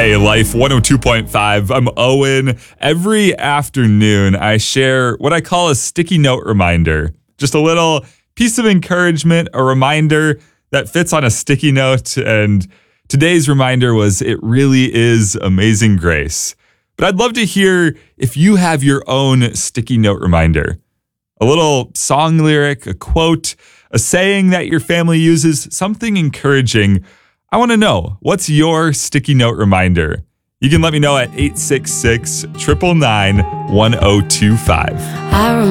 Hey, Life 102.5. I'm Owen. Every afternoon, I share what I call a sticky note reminder. Just a little piece of encouragement, a reminder that fits on a sticky note. And today's reminder was it really is Amazing Grace. But I'd love to hear if you have your own sticky note reminder. A little song lyric, a quote, a saying that your family uses, something encouraging. I want to know, what's your sticky note reminder? You can let me know at 866-999-1025.